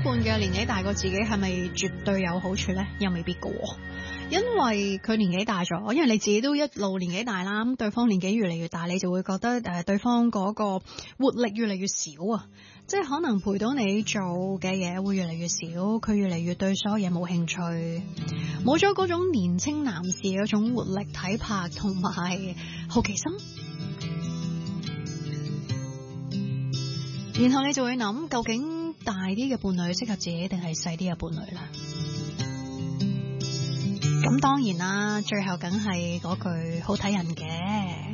伴嘅年紀大過自己係咪絕對有好處呢？又未必㗎喎，因為佢年紀大咗，因為你自己都一路年紀大啦，咁對方年紀越嚟越大，你就會覺得對方嗰個活力越嚟越少啊，即係可能陪到你做嘅嘢會越嚟越少，佢越嚟越對所有嘢冇興趣，冇咗嗰種年青男士嗰種活力體魄同埋好奇心。然後你就會諗，究竟大啲嘅伴侶適合自己定係細啲嘅伴侶啦？咁當然啦，最後梗係嗰句好睇人嘅。